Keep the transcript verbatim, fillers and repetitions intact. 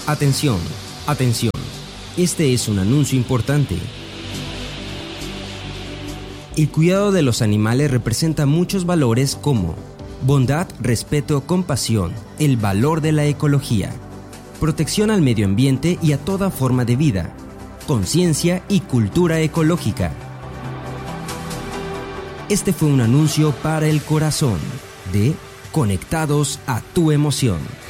Atención, atención. Este es un anuncio importante. El cuidado de los animales representa muchos valores como bondad, respeto, compasión, el valor de la ecología, protección al medio ambiente y a toda forma de vida, conciencia y cultura ecológica. Este fue un anuncio para el corazón de Conectados a tu emoción.